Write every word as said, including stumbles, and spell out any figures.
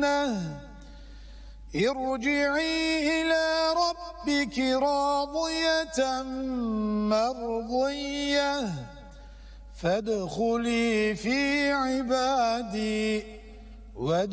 الجنة ارجعي إلى ربك راضية مرضية فادخلي في عبادي